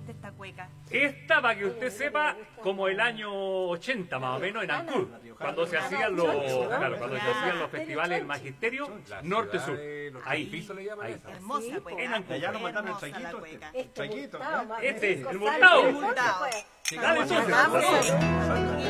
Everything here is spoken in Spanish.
consiste esta cueca? Esta, para que usted sepa, como el año 80 más o menos en Ancud, cuando se hacían los festivales del magisterio norte-sur. Ahí. Hermosa cueca. En Ancud. Ya lo mandaron el Hermosa la Chaquito. cueca. Chaquito. Este, el Murtado. Murtado. Dale, socio. Vamos.